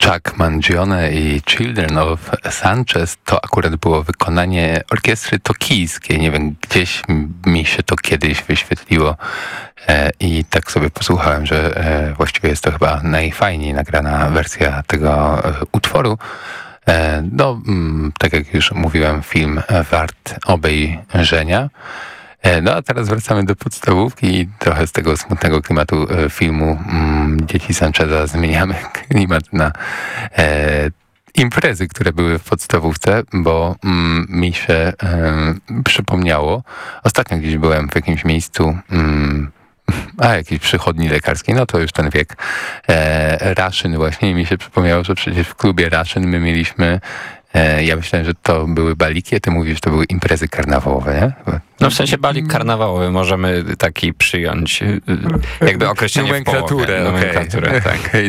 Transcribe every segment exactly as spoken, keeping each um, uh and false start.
Chuck Mangione i Children of Sanchez to akurat było wykonanie orkiestry tokijskiej. Nie wiem, gdzieś mi się to kiedyś wyświetliło e, i tak sobie posłuchałem, że e, właściwie jest to chyba najfajniej nagrana wersja tego e, utworu. E, no, m, tak jak już mówiłem, film wart obejrzenia. No a teraz wracamy do podstawówki i trochę z tego smutnego klimatu e, filmu mm, Dzieci Sancheza zmieniamy klimat na e, imprezy, które były w podstawówce, bo mm, mi się e, przypomniało, ostatnio gdzieś byłem w jakimś miejscu, mm, a jakiejś przychodni lekarskiej, no to już ten wiek e, Raszyn właśnie i mi się przypomniało, że przecież w klubie Raszyn my mieliśmy ja myślałem, że to były baliki, a ty mówisz, że to były imprezy karnawałowe, nie? No w sensie balik karnawałowy możemy taki przyjąć, jakby określenie nomenklaturę, w połowie. Nomenklaturę, okay. tak. Okay.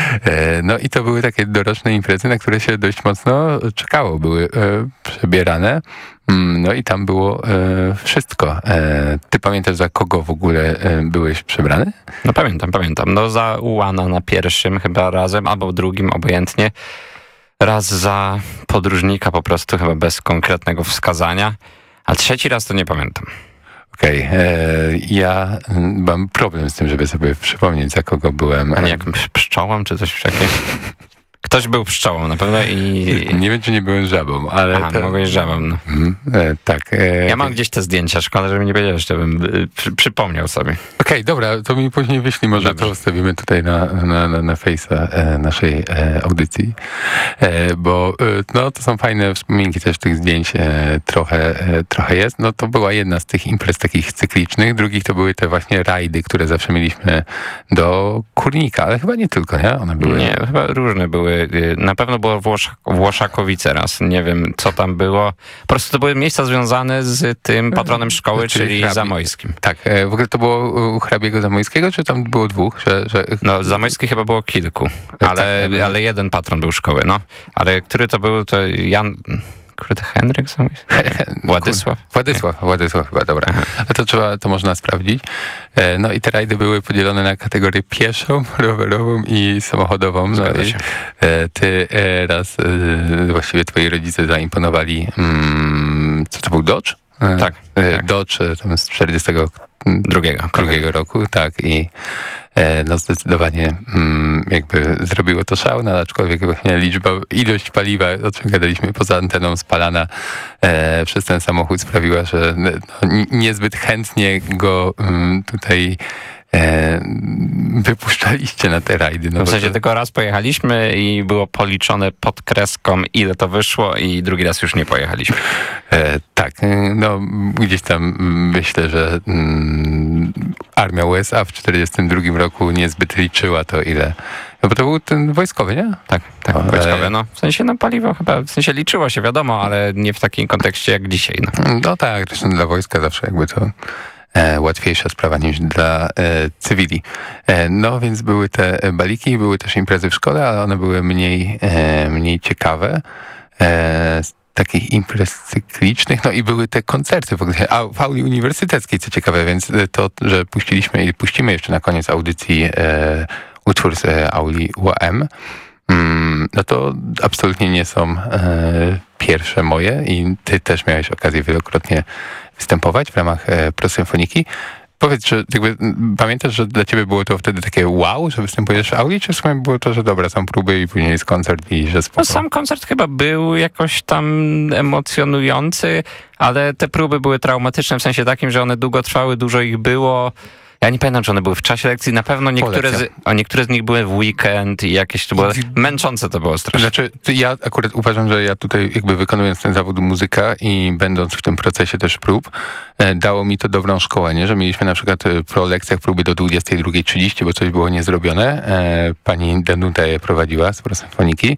No i to były takie doroczne imprezy, na które się dość mocno czekało. Były e, przebierane, no i tam było e, wszystko. E, ty pamiętasz, za kogo w ogóle e, byłeś przebrany? No pamiętam, pamiętam. No za Ułana na pierwszym chyba razem, albo drugim, obojętnie. Raz za podróżnika po prostu, chyba bez konkretnego wskazania, a trzeci raz to nie pamiętam. Okej, okay. Ja mam problem z tym, żeby sobie przypomnieć, za kogo byłem. A nie jakimś pszczołą czy coś takiego? Ktoś był pszczołą na pewno i... Nie wiem, czy nie byłem żabą, ale... Aha, to... mogłeś żabą, no. Mm, e, tak. E... Ja mam gdzieś te zdjęcia, szkoda, że mi nie wiedział, żebym y, przy, przypomniał sobie. Okej, okay, dobra, to mi później wyślij, może Dobrze. To ustawimy tutaj na, na, na, na face'a e, naszej e, audycji, e, bo e, no, to są fajne wspominki też tych zdjęć, e, trochę, e, trochę jest. No to była jedna z tych imprez takich cyklicznych, drugich to były te właśnie rajdy, które zawsze mieliśmy do Kurnika, ale chyba nie tylko, nie? One były... Nie, chyba różne były. Na pewno było Włosz- Włoszakowice raz. Nie wiem, co tam było. Po prostu to były miejsca związane z tym patronem szkoły, czyli, czyli hrabi. Zamojskim. Tak. W ogóle to było u hrabiego Zamojskiego, czy tam było dwóch? Że, że... No, Zamojskich chyba było kilku, ale, tak, ale jeden patron był szkoły, no. Ale który to był, to Jan... Kurde, Henryk Zamojski? Władysław? Władysław, Władysław chyba, dobra. A to trzeba, to można sprawdzić. No i te rajdy były podzielone na kategorię pieszą, rowerową i samochodową. No i ty raz, właściwie twoi rodzice zaimponowali, co to był, Dodge? Tak. tak. Dodge tam z czterdziestego drugiego drugiego roku, tak. I no zdecydowanie jakby zrobiło to szał, no, aczkolwiek właśnie liczba, ilość paliwa, o czym gadaliśmy poza anteną, spalana e, przez ten samochód sprawiła, że no, niezbyt chętnie go m, tutaj e, wypuszczaliście na te rajdy. No w sensie to... tylko raz pojechaliśmy i było policzone pod kreską, ile to wyszło i drugi raz już nie pojechaliśmy. E, tak, no gdzieś tam myślę, że mm, armia U S A w czterdziestym drugim roku niezbyt liczyła to, ile... No bo to był ten wojskowy, nie? Tak, tak, o, wojskowy, no. W sensie, no paliwo chyba, w sensie liczyło się, wiadomo, ale nie w takim kontekście jak dzisiaj, no. No tak, zresztą dla wojska zawsze jakby to e, łatwiejsza sprawa niż dla e, cywili. E, no więc były te baliki, były też imprezy w szkole, ale one były mniej, e, mniej ciekawe. E, takich imprez cyklicznych, no i były te koncerty w ogóle, a w auli uniwersyteckiej, co ciekawe, więc to, że puściliśmy i puścimy jeszcze na koniec audycji e, utwór z e, auli U A M, mm, no to absolutnie nie są e, pierwsze moje i ty też miałeś okazję wielokrotnie występować w ramach e, prosymfoniki. Powiedz, że jakby pamiętasz, że dla ciebie było to wtedy takie wow, że występujesz w auli, czy w sumie było to, że dobra, są próby i później jest koncert i że spoko? No, sam koncert chyba był jakoś tam emocjonujący, ale te próby były traumatyczne w sensie takim, że one długo trwały, dużo ich było. Ja nie pamiętam, czy one były w czasie lekcji. Na pewno niektóre z, a niektóre z nich były w weekend i jakieś to było... Męczące to było strasznie. Znaczy, ja akurat uważam, że ja tutaj jakby wykonując ten zawód muzyka i będąc w tym procesie też prób, dało mi to dobrą szkołę, nie? Że mieliśmy na przykład po lekcjach próby do dwudziestej drugiej trzydzieści, bo coś było niezrobione. Pani Danuta je prowadziła z prosymfoniki.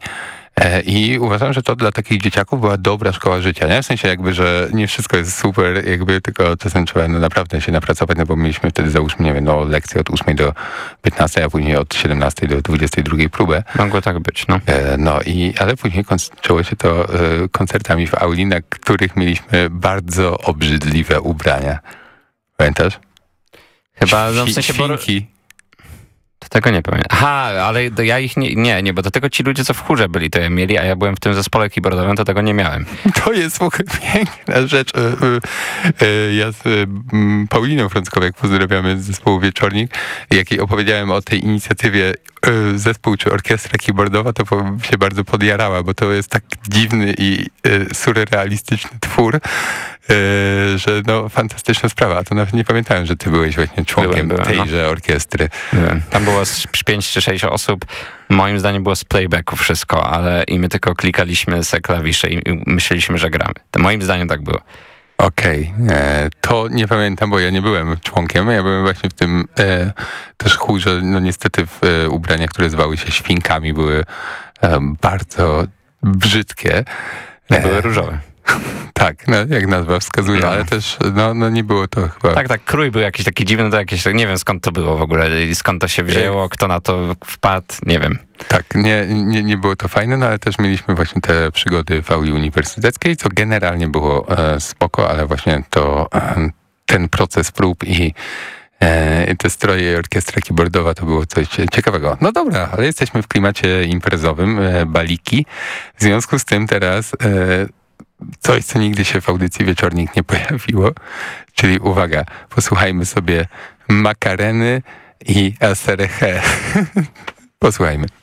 I uważam, że to dla takich dzieciaków była dobra szkoła życia, nie? W sensie jakby, że nie wszystko jest super, jakby tylko czasem trzeba no, naprawdę się napracować, no bo mieliśmy wtedy załóżmy, nie wiem, no lekcje od ósmej do piętnastej, a później od siedemnastej do dwudziestej drugiej próbę. Mogło tak być, no. No i, ale później kończyło się to koncertami w auli, na których mieliśmy bardzo obrzydliwe ubrania. Pamiętasz? Chyba, no w sensie... Świnki. To tego nie pamiętam. Aha, ale do- ja ich nie, nie, nie, bo do tego ci ludzie, co w chórze byli, to je mieli, a ja byłem w tym zespole keyboardowym, to tego nie miałem. To jest w ogóle piękna rzecz. E, e, e, Ja z e, m, Pauliną Frąckowiak pozdrawiamy z zespołu Wieczornik. Jak jej opowiedziałem o tej inicjatywie e, zespół czy orkiestra keyboardowa, to po- się bardzo podjarała, bo to jest tak dziwny i e, surrealistyczny twór, e, że no fantastyczna sprawa. A to nawet nie pamiętałem, że ty byłeś właśnie członkiem Byłem, byłem, no. tejże orkiestry. Byłem. Tam było z pięć czy sześć osób. Moim zdaniem było z playbacku wszystko, ale i my tylko klikaliśmy se klawisze i i myśleliśmy, że gramy. To moim zdaniem tak było. Okej, e, to nie pamiętam, bo ja nie byłem członkiem. Ja byłem właśnie w tym e, też chórze, no niestety w e, ubraniach, które zwały się świnkami, były e, bardzo brzydkie. To były różowe. Tak, no, jak nazwa wskazuje, No. ale też no, no nie było to chyba... Tak, tak, krój był jakiś taki dziwny, to jakieś, nie wiem skąd to było w ogóle i skąd to się wzięło, kto na to wpadł, nie wiem. Tak, nie, nie, nie było to fajne, no ale też mieliśmy właśnie te przygody w auli uniwersyteckiej, co generalnie było e, spoko, ale właśnie to e, ten proces prób i e, te stroje i orkiestra keyboardowa to było coś ciekawego. No dobra, ale jesteśmy w klimacie imprezowym, e, baliki. W związku z tym teraz e, coś, co nigdy się w audycji Wieczornik nie pojawiło, czyli uwaga, posłuchajmy sobie Makareny i Aserehe. Posłuchajmy.